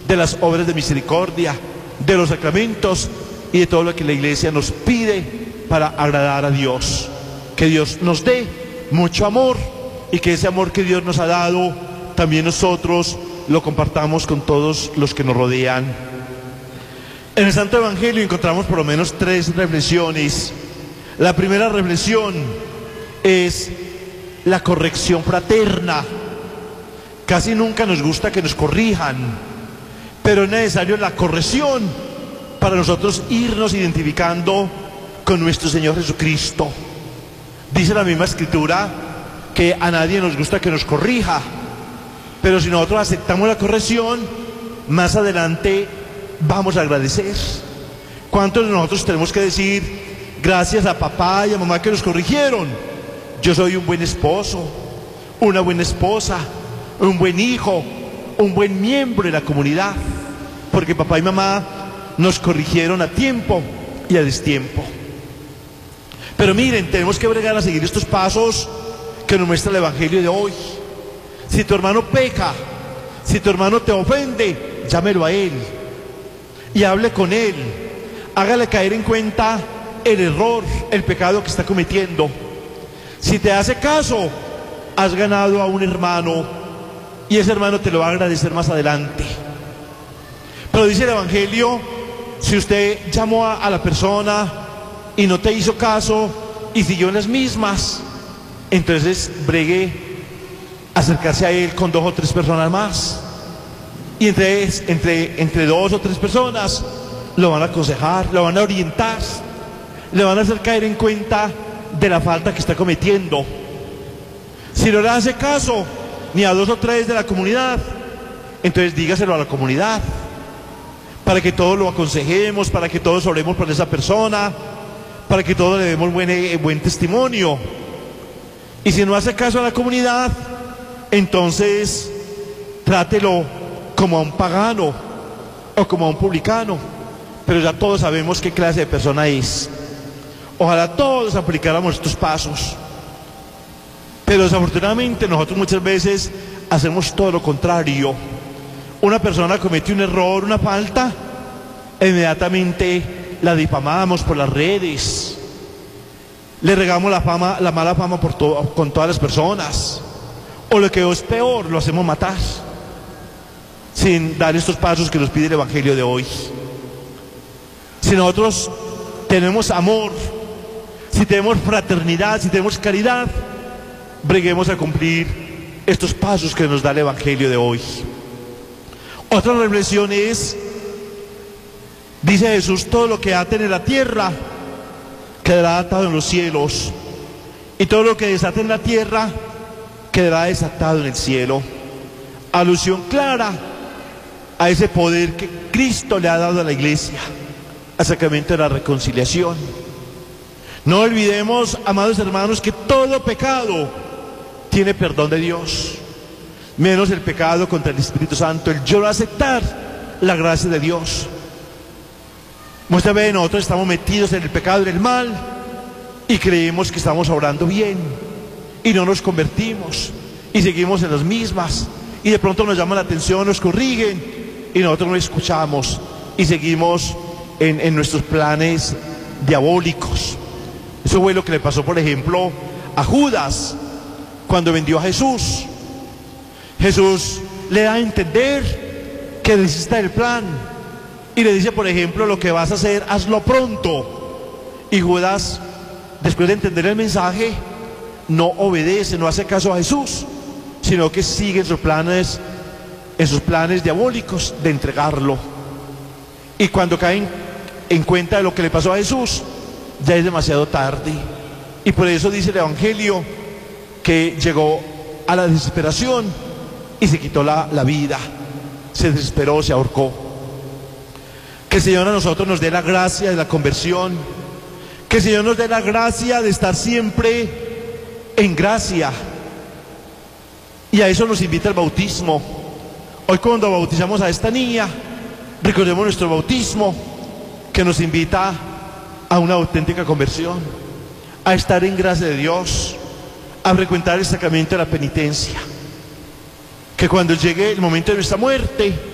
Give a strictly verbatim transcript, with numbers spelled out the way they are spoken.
de las obras de misericordia, de los sacramentos y de todo lo que la Iglesia nos pide para agradar a Dios. Que Dios nos dé mucho amor y que ese amor que Dios nos ha dado, también nosotros lo compartamos con todos los que nos rodean. En el Santo Evangelio encontramos por lo menos tres reflexiones. La primera reflexión es la corrección fraterna. Casi nunca nos gusta que nos corrijan, pero es necesario la corrección para nosotros irnos identificando con nuestro Señor Jesucristo. Dice la misma Escritura que a nadie nos gusta que nos corrija, pero si nosotros aceptamos la corrección, más adelante vamos a agradecer. ¿Cuántos de nosotros tenemos que decir gracias a papá y a mamá que nos corrigieron? Yo soy un buen esposo, una buena esposa, un buen hijo, un buen miembro de la comunidad, porque papá y mamá nos corrigieron a tiempo y a destiempo. Pero miren, tenemos que bregar a seguir estos pasos que nos muestra el Evangelio de hoy. Si tu hermano peca, si tu hermano te ofende, llámelo a él y hable con él. Hágale caer en cuenta el error, el pecado que está cometiendo. Si te hace caso, has ganado a un hermano y ese hermano te lo va a agradecer más adelante. Pero dice el Evangelio, si usted llamó a, a la persona y no te hizo caso y siguió en las mismas, entonces bregue acercarse a él con dos o tres personas más. Y entre, entre, entre dos o tres personas lo van a aconsejar, lo van a orientar, le van a hacer caer en cuenta de la falta que está cometiendo. Si no le hace caso ni a dos o tres de la comunidad, entonces dígaselo a la comunidad, para que todos lo aconsejemos, para que todos oremos por esa persona, para que todos le demos buen, eh, buen testimonio. Y si no hace caso a la comunidad, entonces trátelo como a un pagano o como a un publicano, pero ya todos sabemos qué clase de persona es. Ojalá todos aplicáramos estos pasos, pero desafortunadamente nosotros muchas veces hacemos todo lo contrario. Una persona comete un error, una falta, e inmediatamente la difamamos por las redes, le regamos la fama, la mala fama por todo, con todas las personas, o lo que es peor, lo hacemos matar, sin dar estos pasos que nos pide el Evangelio de hoy. Si nosotros tenemos amor, si tenemos fraternidad, si tenemos caridad, breguemos a cumplir estos pasos que nos da el Evangelio de hoy. Otra reflexión es, dice Jesús, todo lo que aten en la tierra quedará atado en los cielos, y todo lo que desaten en la tierra quedará desatado en el cielo. Alusión clara a ese poder que Cristo le ha dado a la Iglesia, al sacramento de la reconciliación. No olvidemos, amados hermanos, que todo pecado tiene perdón de Dios, menos el pecado contra el Espíritu Santo, el yo no aceptar la gracia de Dios. Muchas veces nosotros estamos metidos en el pecado, en el mal, y creemos que estamos obrando bien, y no nos convertimos, y seguimos en las mismas, y de pronto nos llaman la atención, nos corrigen, y nosotros no escuchamos, y seguimos en, en nuestros planes diabólicos. Eso fue lo que le pasó, por ejemplo, a Judas, cuando vendió a Jesús. Jesús le da a entender que desista del plan y le dice, por ejemplo, lo que vas a hacer, hazlo pronto. Y Judas, después de entender el mensaje, no obedece, no hace caso a Jesús, sino que sigue en sus planes, en sus planes diabólicos de entregarlo. Y cuando caen en cuenta de lo que le pasó a Jesús, ya es demasiado tarde. Y por eso dice el Evangelio que llegó a la desesperación y se quitó la, la vida, se desesperó, se ahorcó. Que el Señor a nosotros nos dé la gracia de la conversión, que el Señor nos dé la gracia de estar siempre en gracia, y a eso nos invita el bautismo. Hoy, cuando bautizamos a esta niña, recordemos nuestro bautismo, que nos invita a una auténtica conversión, a estar en gracia de Dios, a frecuentar el sacramento de la penitencia. Que cuando llegue el momento de nuestra muerte,